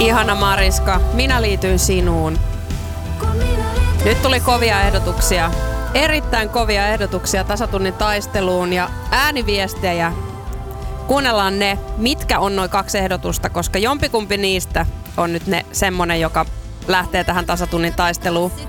Ihana Mariska, minä liityin sinuun. Nyt tuli kovia ehdotuksia. Erittäin kovia ehdotuksia tasatunnin taisteluun ja ääniviestejä. Kuunnellaan ne, mitkä on noin 2 ehdotusta, koska jompikumpi niistä on nyt semmonen, joka lähtee tähän tasatunnin taisteluun.